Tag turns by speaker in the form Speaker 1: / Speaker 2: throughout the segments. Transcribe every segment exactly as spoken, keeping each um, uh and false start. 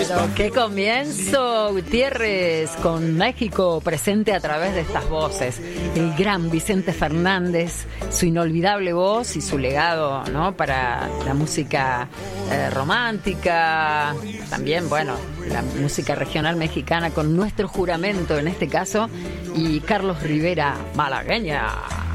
Speaker 1: Pero qué comienzo, Gutiérrez, con México presente a través de estas voces. El gran Vicente Fernández, su inolvidable voz y su legado, ¿no?, para la música eh, romántica, también, bueno, la música regional mexicana, con Nuestro Juramento en este caso, y Carlos Rivera, malagueña.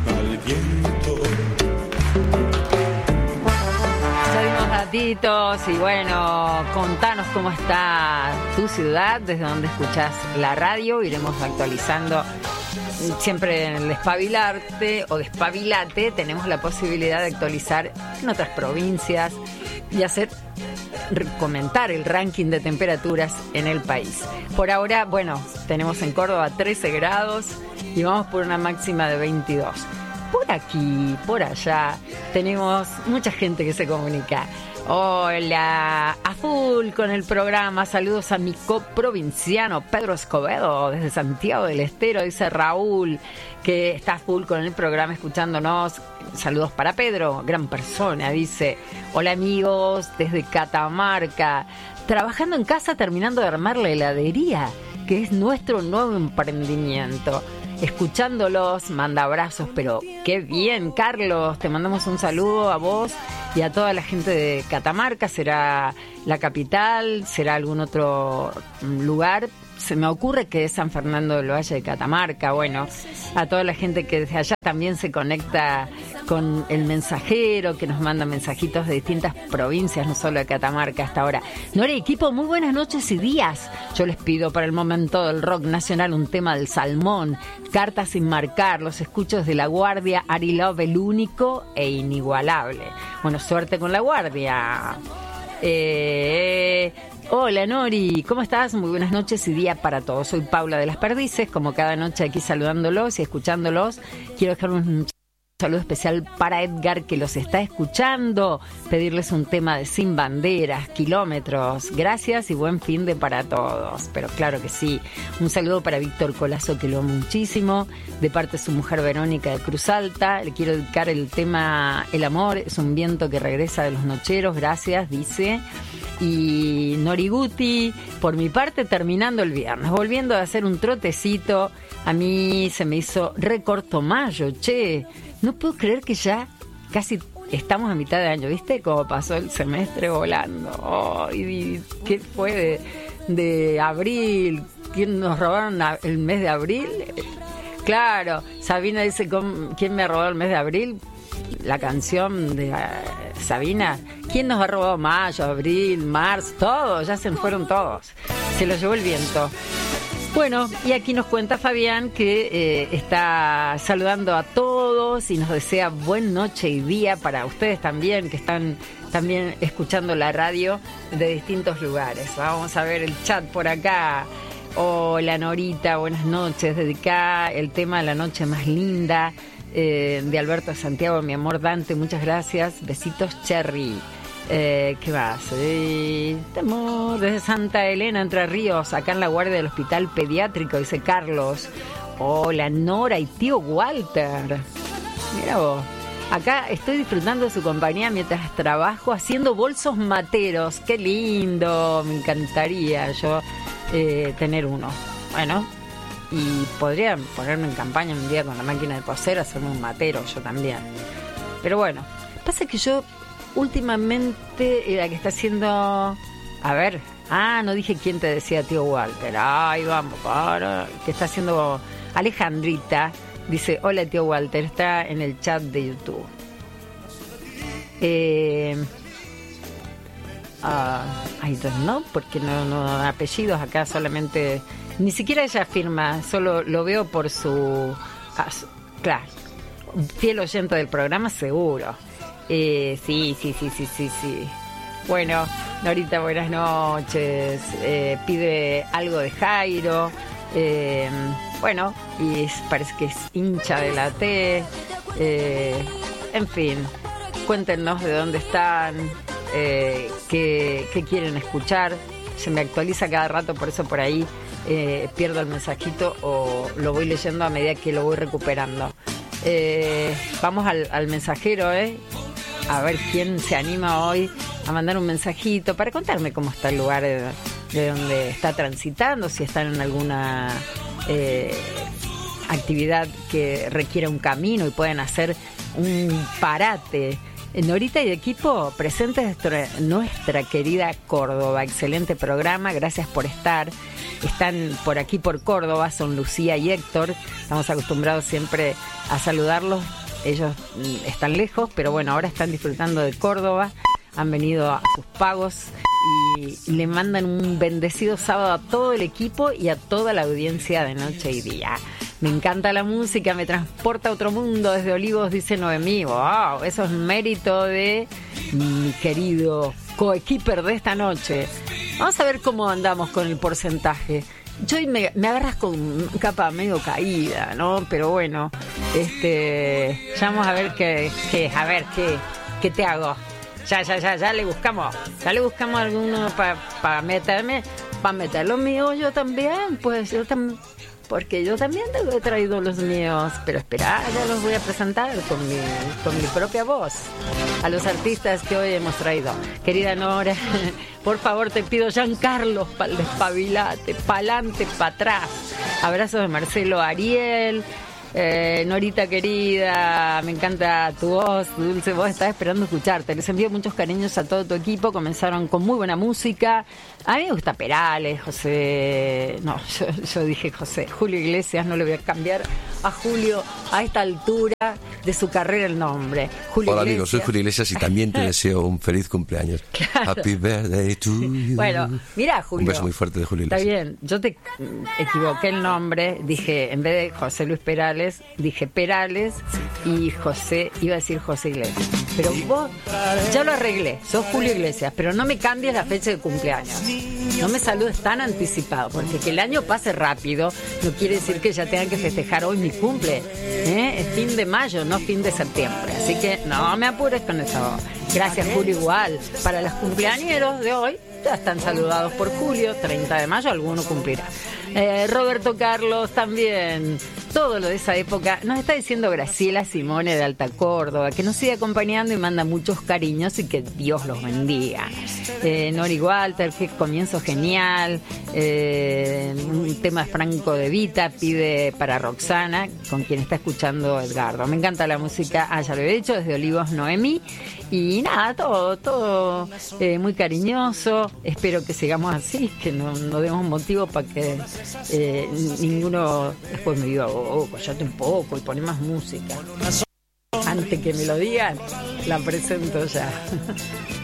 Speaker 1: Ya dimos datitos y bueno, contanos cómo está tu ciudad, desde donde escuchás la radio. Iremos actualizando siempre en el Despabilarte o Despabilate. Tenemos la posibilidad de actualizar en otras provincias y hacer comentar el ranking de temperaturas en el país. Por ahora, bueno, tenemos en Córdoba trece grados y vamos por una máxima de veintidós. Por aquí, por allá, tenemos mucha gente que se comunica. Hola, a full con el programa. Saludos a mi coprovinciano Pedro Escobedo desde Santiago del Estero, dice Raúl, que está a full con el programa escuchándonos. Saludos para Pedro, gran persona, dice. Hola amigos, desde Catamarca, trabajando en casa, terminando de armar la heladería, que es nuestro nuevo emprendimiento. Escuchándolos, manda abrazos, pero qué bien, Carlos, te mandamos un saludo a vos y a toda la gente de Catamarca. Será la capital, será algún otro lugar. Se me ocurre que es San Fernando del Valle de Catamarca. Bueno, a toda la gente que desde allá también se conecta con el mensajero, que nos manda mensajitos de distintas provincias, no solo de Catamarca hasta ahora. Nora y equipo, muy buenas noches y días. Yo les pido para el momento del rock nacional un tema del Salmón, Cartas sin marcar. Los escucho desde La Guardia, Ari Love, el único e inigualable. Bueno, suerte con La Guardia. Eh... Hola Nori, ¿cómo estás? Muy buenas noches y día para todos. Soy Paula de las Perdices, como cada noche aquí saludándolos y escuchándolos. Quiero dejar un saludo especial para Edgar, que los está escuchando. Pedirles un tema de Sin Banderas, Kilómetros. Gracias y buen fin de para todos. Pero claro que sí. Un saludo para Víctor Colazo, que lo amo muchísimo. De parte de su mujer Verónica de Cruz Alta. Le quiero dedicar el tema El amor es un viento que regresa de los nocheros. Gracias, dice. Y Noriguti, por mi parte, terminando el viernes, volviendo a hacer un trotecito. A mí se me hizo recorto mayo, che. No puedo creer que ya casi estamos a mitad de año, ¿viste? Como pasó el semestre volando. Oh, y, ¿qué fue de, de abril? ¿Quién nos robaron el mes de abril? Claro, Sabina dice, ¿quién me ha robado el mes de abril? La canción de uh, Sabina. ¿Quién nos ha robado mayo, abril, marzo? Todos, ya se fueron todos. Se los llevó el viento. Bueno, y aquí nos cuenta Fabián que eh, está saludando a todos y nos desea buena noche y día para ustedes también, que están también escuchando la radio de distintos lugares. Vamos a ver el chat por acá. Hola Norita, buenas noches. Dedicá el tema de La noche más linda. Eh, de Alberto Santiago, mi amor Dante, muchas gracias, besitos Cherry. Eh, ¿Qué más? Eh, amor, desde Santa Elena, Entre Ríos, acá en la guardia del hospital pediátrico, dice Carlos. Hola Nora y tío Walter. Mira vos, acá estoy disfrutando de su compañía mientras trabajo haciendo bolsos materos. Qué lindo, me encantaría yo eh, tener uno. Bueno, y podría ponerme en campaña un día con la máquina de coser, hacerme un matero yo también. Pero bueno, pasa que yo últimamente la que está haciendo... A ver, ah, no dije quién te decía tío Walter. Ay, vamos, para. Que está haciendo Alejandrita. Dice, hola tío Walter, está en el chat de YouTube. Eh... Uh, I don't know, porque no, no apellidos acá solamente... Ni siquiera ella firma, solo lo veo por su... Ah, su claro, fiel oyente del programa, seguro. Eh, sí, sí, sí, sí, sí, sí. Bueno, Norita, buenas noches. Eh, pide algo de Jairo. Eh, bueno, y es, parece que es hincha de la T. Eh, en fin, cuéntenos de dónde están, eh, qué, qué quieren escuchar. Se me actualiza cada rato, por eso por ahí eh, pierdo el mensajito o lo voy leyendo a medida que lo voy recuperando. Eh, vamos al, al mensajero, ¿eh? A ver quién se anima hoy a mandar un mensajito para contarme cómo está el lugar de donde está transitando, si están en alguna eh, actividad que requiera un camino y pueden hacer un parate. Norita y equipo, presentes nuestra, nuestra querida Córdoba. Excelente programa, gracias por estar. Están por aquí por Córdoba, son Lucía y Héctor. Estamos acostumbrados siempre a saludarlos. Ellos están lejos, pero bueno, ahora están disfrutando de Córdoba. Han venido a sus pagos y le mandan un bendecido sábado a todo el equipo y a toda la audiencia de Noche y Día. Me encanta la música, me transporta a otro mundo desde Olivos, dice Noemí. Wow, eso es mérito de mi querido coequiper de esta noche. Vamos a ver cómo andamos con el porcentaje. Yo me, me agarras con capa medio caída, ¿no? Pero bueno, este, ya vamos a ver qué, qué a ver qué, qué te hago. Ya, ya, ya, ya le buscamos, ya le buscamos alguno para pa meterme, para meter los míos yo también, pues yo también. Porque yo también he traído los míos, pero espera, ya los voy a presentar con mi, con mi propia voz a los artistas que hoy hemos traído. Querida Nora, por favor te pido, Giancarlo, pa'l despabilate, pa'lante, pa' atrás. Abrazos de Marcelo Ariel. Eh, Norita querida, me encanta tu voz, tu dulce voz, estaba esperando escucharte. Les envío muchos cariños a todo tu equipo. Comenzaron con muy buena música. A mí me gusta Perales, José. No, yo, yo dije José. Julio Iglesias, no le voy a cambiar a Julio a esta altura de su carrera el nombre. Julio
Speaker 2: Hola
Speaker 1: Iglesias.
Speaker 2: amigo, soy Julio Iglesias y también te deseo un feliz cumpleaños.
Speaker 1: Claro.
Speaker 2: Happy birthday to you.
Speaker 1: Bueno, mira Julio.
Speaker 2: Un beso muy fuerte de Julio Iglesias.
Speaker 1: Está bien, yo te equivoqué el nombre, dije, en vez de José Luis Perales, dije Perales y José, iba a decir José Iglesias. Pero vos, ya lo arreglé, sos Julio Iglesias, pero no me cambies la fecha de cumpleaños. No me saludes tan anticipado, porque que el año pase rápido no quiere decir que ya tengan que festejar hoy mi cumple. ¿eh? Es fin de mayo, no fin de septiembre. Así que no me apures con eso. Gracias, Julio, igual. Para los cumpleañeros de hoy, ya están saludados por Julio, treinta de mayo, alguno cumplirá. Eh, Roberto Carlos también, todo lo de esa época. Nos está diciendo Graciela Simone de Alta Córdoba, que nos sigue acompañando y manda muchos cariños y que Dios los bendiga. Eh, Nori Walter, que comienzo genial. Eh, un tema Franco de Vita pide para Roxana, con quien está escuchando Edgardo. Me encanta la música, ah, ya lo he dicho, desde Olivos Noemí. Y nada, todo, todo eh, muy cariñoso. Espero que sigamos así, que no, no demos motivo para que eh, ninguno después me diga, oh, cállate un poco y poné más música. Antes que me lo digan, la presento ya.